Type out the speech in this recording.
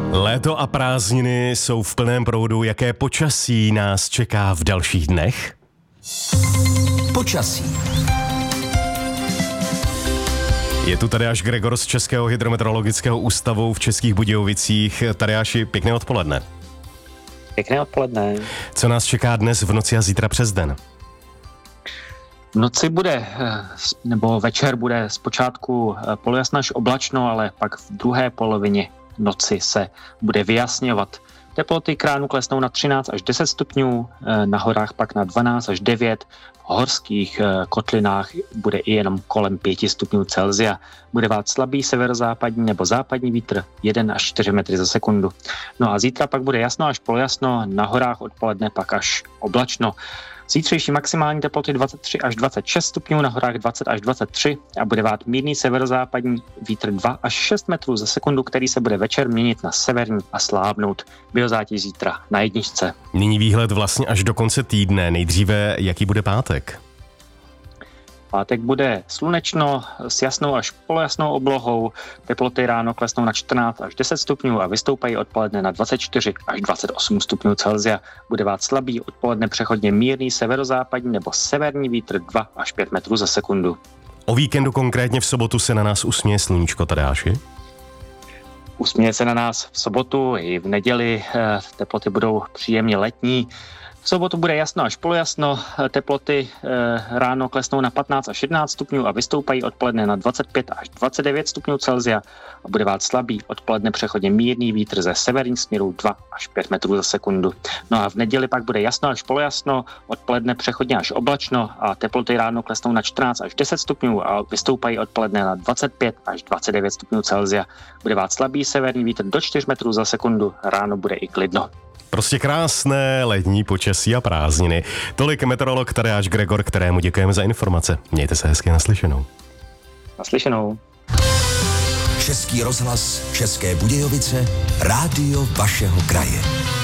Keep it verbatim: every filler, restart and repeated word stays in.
Léto a prázdniny jsou v plném proudu. Jaké počasí nás čeká v dalších dnech? Počasí. Je tu Tadeáš Gregor z Českého hydrometeorologického ústavu v Českých Budějovicích. Tadeáši, pěkné odpoledne. Pěkné odpoledne. Co nás čeká dnes v noci a zítra přes den? V noci bude, nebo večer bude zpočátku polojasno až oblačno, ale pak v druhé polovině noci se bude vyjasňovat. Teploty k ránu klesnou na třináct až deset stupňů, na horách pak na dvanáct až devět, v horských kotlinách bude i jenom kolem pět stupňů Celsia. Bude vát slabý severozápadní nebo západní vítr jedna až čtyři metry za sekundu. No a zítra pak bude jasno až polojasno, na horách odpoledne pak až oblačno. Zítřejší maximální teploty dvacet tři až dvacet šest stupňů, na horách dvacet až dvacet tři a bude vát mírný severozápadní vítr dva až šest metrů za sekundu, který se bude večer měnit na severní a slábnout. Biozátěž zítra na jedničce. Nyní výhled vlastně až do konce týdne. Nejdříve, jaký bude pátek? Pátek bude slunečno s jasnou až polojasnou oblohou. Teploty ráno klesnou na čtrnáct až deset stupňů a vystoupají odpoledne na dvacet čtyři až dvacet osm stupňů Celsia. Bude vát slabý, odpoledne přechodně mírný severozápadní nebo severní vítr dva až pět metrů za sekundu. O víkendu, konkrétně v sobotu, se na nás usměje sluníčko, Tadeáši? Usměje se na nás v sobotu i v neděli. Teploty budou příjemně letní. V sobotu bude jasno až polojasno, teploty e, ráno klesnou na patnáct až jedenáct stupňů a vystoupají odpoledne na dvacet pět až dvacet devět stupňů Celsia a bude vát slabý, odpoledne přechodně mírný vítr ze severních směrů dva až pět metrů za sekundu. No a v neděli pak bude jasno až polojasno, odpoledne přechodně až oblačno a teploty ráno klesnou na čtrnáct až deset stupňů a vystoupají odpoledne na dvacet pět až dvacet devět stupňů Celsia. Bude vát slabý severní vítr do čtyři metrů za sekundu, ráno bude i klidno. Prostě krásné lední počasí a prázdniny. Tolik meteorolog Tadeáš Gregor, kterému děkujeme za informace. Mějte se hezky, naslyšenou. Naslyšenou. Český rozhlas, České Budějovice, rádio vašeho kraje.